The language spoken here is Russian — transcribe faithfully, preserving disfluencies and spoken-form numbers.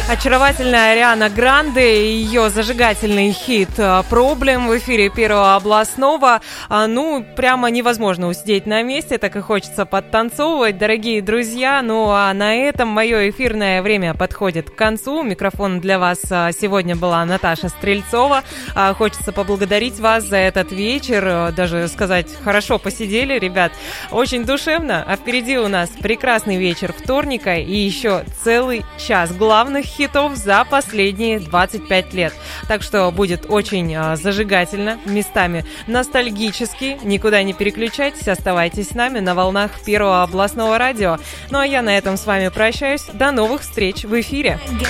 Очаровательная Ариана Гранде и ее зажигательный хит «Проблем» в эфире Первого областного. Ну, прямо невозможно усидеть на месте, так и хочется подтанцовывать, дорогие друзья. Ну, а на этом мое эфирное время подходит к концу. Микрофон для вас сегодня была Наташа Стрельцова. Хочется поблагодарить вас за этот вечер, даже сказать, хорошо посидели, ребят. Очень душевно, а впереди у нас прекрасный вечер вторника и еще целый час главных хитов за последние двадцать пять лет. Так что будет очень а, зажигательно, местами ностальгически. Никуда не переключайтесь, оставайтесь с нами на волнах Первого областного радио. Ну а я на этом с вами прощаюсь. До новых встреч в эфире.